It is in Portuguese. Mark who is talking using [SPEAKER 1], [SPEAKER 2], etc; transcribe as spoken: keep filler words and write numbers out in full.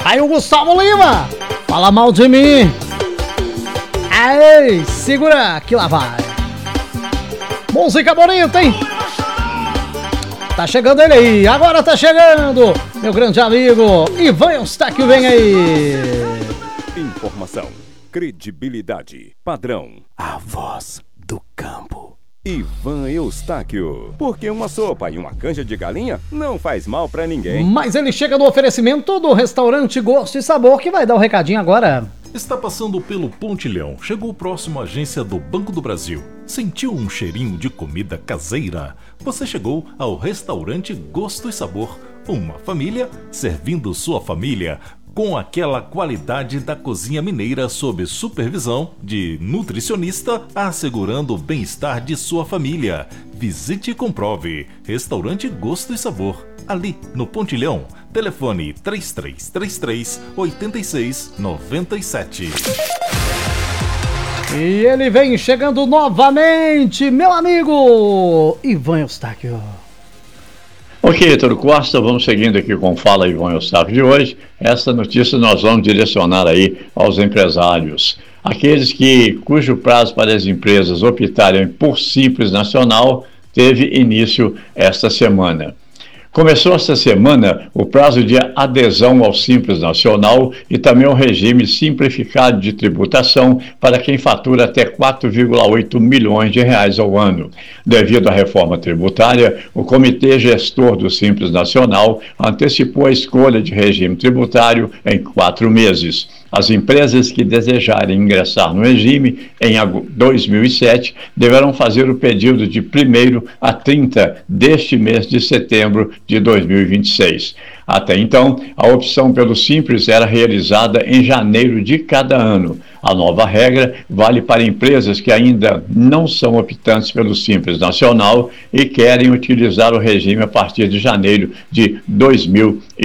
[SPEAKER 1] Aí o Gustavo Lima, fala mal de mim. Ei, segura que lá vai. Música bonita, hein? Tá chegando ele aí, agora tá chegando meu grande amigo Ivan Eustáquio, vem aí.
[SPEAKER 2] Informação, credibilidade, padrão, a voz do campo. Ivan Eustáquio, porque uma sopa e uma canja de galinha não faz mal pra ninguém.
[SPEAKER 1] Mas ele chega no oferecimento do restaurante Gosto e Sabor, que vai dar o um recadinho agora.
[SPEAKER 3] Está passando pelo Pontilhão, chegou próximo à agência do Banco do Brasil. Sentiu um cheirinho de comida caseira? Você chegou ao restaurante Gosto e Sabor, uma família servindo sua família com aquela qualidade da cozinha mineira sob supervisão de nutricionista, assegurando o bem-estar de sua família. Visite e comprove. Restaurante Gosto e Sabor, ali no Pontilhão. Telefone três três três três, oito seis nove sete.
[SPEAKER 1] E ele vem chegando novamente, meu amigo Ivan Eustáquio.
[SPEAKER 4] Ok, Toro Costa, vamos seguindo aqui com Fala Ivan Eustáquio de hoje. Essa notícia nós vamos direcionar aí aos empresários. Aqueles que, cujo prazo para as empresas optarem por Simples Nacional teve início esta semana. Começou esta semana o prazo de adesão ao Simples Nacional e também ao regime simplificado de tributação para quem fatura até quatro vírgula oito milhões de reais ao ano. Devido à reforma tributária, o Comitê Gestor do Simples Nacional antecipou a escolha de regime tributário em quatro meses. As empresas que desejarem ingressar no regime em dois mil e sete deverão fazer o pedido de primeiro a trinta deste mês de setembro de dois mil e vinte e seis. Até então, a opção pelo Simples era realizada em janeiro de cada ano. A nova regra vale para empresas que ainda não são optantes pelo Simples Nacional e querem utilizar o regime a partir de janeiro de dois mil e